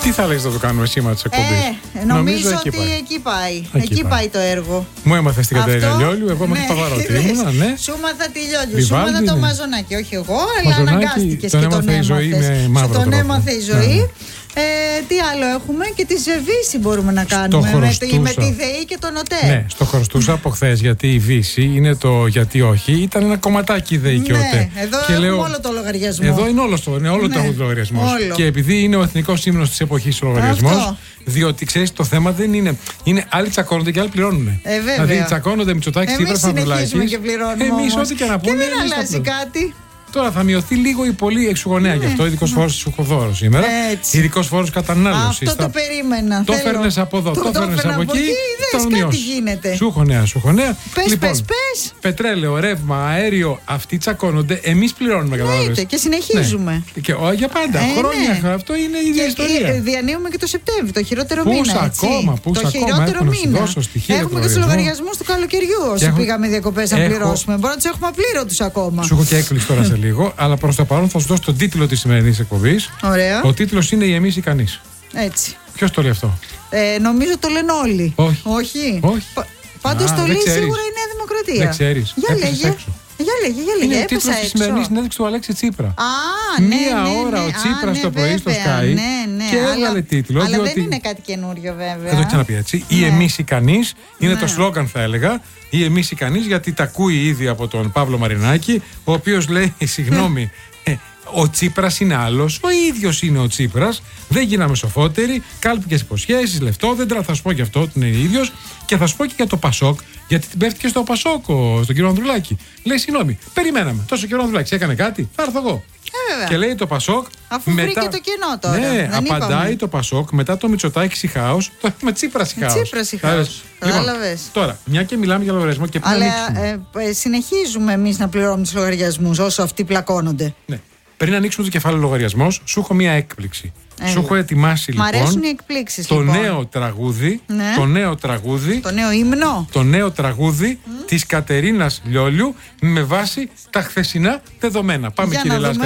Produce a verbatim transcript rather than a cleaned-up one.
Τι θα λέγεις να το κάνουμε σήμα της εκπομπής? Ε, νομίζω, νομίζω ότι εκεί πάει. Εκεί πάει, εκεί εκεί πάει. πάει το έργο. Μου έμαθες την Κατερίνα Λιόλιου, εγώ έμαθα Παπαρότη. Ήμουνα, ναι. Σου έμαθα τη Λιόλιου, σου έμαθα το Μαζονάκι. Όχι εγώ, αλλά αναγκάστηκες και τον έμαθες. Σου τον έμαθε η ζωή. Ε, τι άλλο έχουμε, και τη Ζεβίση μπορούμε να κάνουμε με τη, με τη ΔΕΗ και τον ΟΤΕ. Ναι, στο χρωστούσα από χθες, γιατί η Βύση είναι το γιατί όχι. Ήταν ένα κομματάκι η ΔΕΗ και ναι, ΟΤΕ. Εδώ και έχουμε λέω, όλο το λογαριασμό. Εδώ είναι όλο το, είναι όλο ναι, το λογαριασμό. Και επειδή είναι ο εθνικός ύμνος της εποχής ο λογαριασμός, διότι ξέρεις το θέμα δεν είναι. Είναι άλλοι τσακώνονται και άλλοι πληρώνουν. Ε, δηλαδή τσακώνονται Μητσοτάκης, Τσίπρας, Ανδρουλάκης. Εμείς ό,τι και να πούνε. Και δεν αλλάζει κάτι. Τώρα θα μειωθεί λίγο η πολύ εξουγωνέα ναι, γι' αυτό. Ειδικός φόρος σουχοδόρο σήμερα. Ειδικός φόρος κατανάλωση. Αυτό το περίμενα. Το φέρνες από εδώ, το φέρνες από εκεί. Είδες κάτι γίνεται. Σουχονέα, σουχονέα. Πες, λοιπόν, πες, πες. Πετρέλαιο, ρεύμα, αέριο, αυτοί τσακώνονται. Εμείς πληρώνουμε κατάλαβες. Και συνεχίζουμε. Ναι. Και ό, για πάντα. Ε, χρόνια. Ναι. Αυτό είναι η ίδια και ιστορία. Διανύουμε και το Σεπτέμβριο, το χειρότερο μήνα. Πού ακόμα, πού ακόμα. Έχουμε και του λογαριασμού του καλοκαιριού όσοι πήγαμε διακοπές να πληρώσουμε. Μπορεί να του έχουμε απλήρωτους ακόμα. Σου έχω και έκπληξη τώρα σε λίγο, αλλά προς το παρόν θα σου δώσω τον τίτλο της σημερινής εκπομπής. Ωραία. Ο τίτλος είναι «Η εμείς ή κανείς». Έτσι. Ποιος το λέει αυτό? Ε, νομίζω το λένε όλοι. Όχι. Όχι. Όχι. Πάντως το λέει σίγουρα η Νέα Δημοκρατία. Δεν ξέρεις. Για λέγε. Για λέγε, για λέγε. Είναι ο τίτλος της σημερινής συνέντευξης του Αλέξη Τσίπρα. Α, ναι, Μία ναι, ώρα ναι, ο Τσίπρας ναι, το πρωί βέβαια, στο Sky ναι, ναι, και έβγαλε αλλά, τίτλο. Αλλά διότι... δεν είναι κάτι καινούριο βέβαια. Θα το ξαναπεί έτσι. Ναι. Ή εμείς ή κανείς είναι ναι. το σλόγγαν θα έλεγα. Ή εμείς ή κανείς, γιατί τα ακούει ήδη από τον Παύλο Μαρινάκη, ο οποίος λέει συγγνώμη. Ο Τσίπρας είναι άλλος, ο ίδιος είναι ο Τσίπρας. Δεν γίναμε σοφότεροι. Κάλπικες υποσχέσεις, λεφτόδεντρα. Θα σου πω και αυτό ότι είναι ίδιος. Και θα σου πω και για το Πασόκ, γιατί την πέφτει και στο Πασόκ, στον κύριο Ανδρουλάκη. Λέει συγγνώμη, περιμέναμε. Τόσο κύριο Ανδρουλάκη έκανε κάτι, θα έρθω εγώ. Ε, και λέει το Πασόκ. Αφού μετά... βρήκε το κενό τώρα. Ναι, δεν απαντάει είπαμε. Το Πασόκ μετά το Μητσοτάκη Σιχάος. Τώρα με Τσίπρα Σιχάος. Τσίπρα Σιχάος. Λοιπόν, τώρα, μια και μιλάμε για λογαριασμό και πριν. Αλλά ε, ε, συνεχίζουμε εμείς να πληρώνουμε τους λογαριασμούς όσο αυτοί πλακώνονται. Ναι. Πριν ανοίξουμε το κεφάλαιο λογαριασμός, σου έχω μια έκπληξη. Έλα. Σου έχω ετοιμάσει λοιπόν. Μ' αρέσουν οι εκπλήξεις, το λοιπόν. νέο τραγούδι. Ναι. Το νέο τραγούδι. Το νέο ύμνο. Το νέο τραγούδι mm. της Κατερίνας Λιόλιου με βάση τα χθεσινά δεδομένα. Πάμε, για κύριε Λάσκα.